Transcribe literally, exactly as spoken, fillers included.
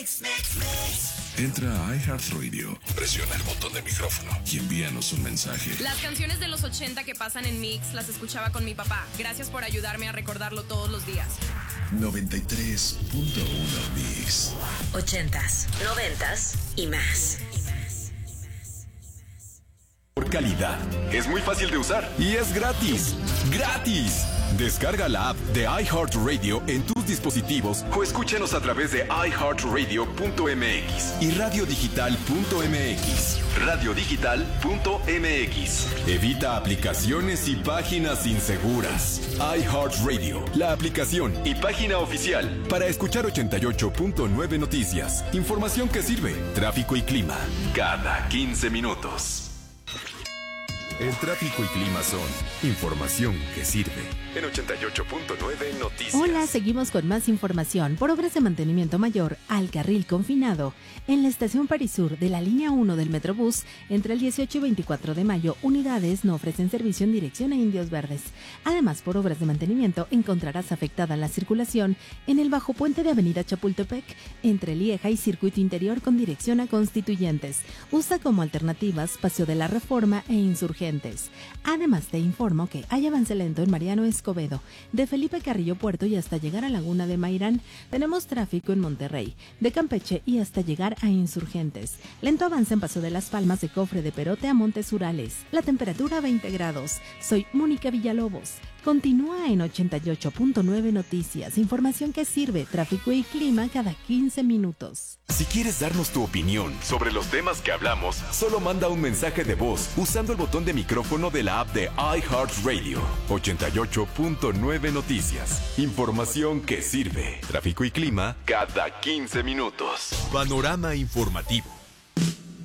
Entra a iHeartRadio, presiona el botón de micrófono y envíanos un mensaje. Las canciones de los ochenta que pasan en Mix las escuchaba con mi papá. Gracias por ayudarme a recordarlo todos los días. noventa y tres punto uno Mix. Ochentas, noventas y más. Por calidad. Es muy fácil de usar y es gratis. ¡Gratis! Descarga la app de iHeartRadio en tus dispositivos o escúchanos a través de i heart radio punto m x y radio digital punto m x. radio digital punto m x. Evita aplicaciones y páginas inseguras. iHeartRadio, la aplicación y página oficial para escuchar ochenta y ocho punto nueve Noticias. Información que sirve. Tráfico y clima cada quince minutos. El tráfico y clima son información que sirve. En ochenta y ocho punto nueve Noticias. Hola, seguimos con más información. Por obras de mantenimiento mayor al carril confinado, en la estación Parisur de la línea uno del Metrobús, entre el dieciocho y veinticuatro de mayo, unidades no ofrecen servicio en dirección a Indios Verdes. Además, por obras de mantenimiento, encontrarás afectada la circulación en el bajo puente de Avenida Chapultepec, entre Lieja y Circuito Interior con dirección a Constituyentes. Usa como alternativas Paseo de la Reforma e Insurgentes. Además, te informo que hay avance lento en Mariano Escobedo, de Felipe Carrillo Puerto y hasta llegar a Laguna de Mairán. Tenemos tráfico en Monterrey, de Campeche y hasta llegar a Insurgentes. Lento avance en Paso de las Palmas, de Cofre de Perote a Montes Urales. La temperatura veinte grados. Soy Mónica Villalobos. Continúa en ochenta y ocho punto nueve Noticias. Información que sirve. Tráfico y clima cada quince minutos. Si quieres darnos tu opinión sobre los temas que hablamos, solo manda un mensaje de voz usando el botón de micrófono de la app de iHeartRadio. ochenta y ocho punto nueve Noticias. Información que sirve. Tráfico y clima cada quince minutos. Panorama informativo.